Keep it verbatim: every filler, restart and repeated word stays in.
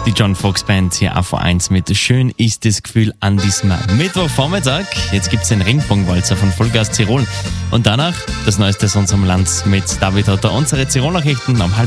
Die John Fox Band hier auf eins mit Schön ist das Gefühl an diesem Mittwochvormittag. Jetzt gibt es den Ringbogenwalzer von Vollgas Tirol. Und danach das Neueste aus unserem Land mit David Hotter. Unsere Tirol-Nachrichten am halb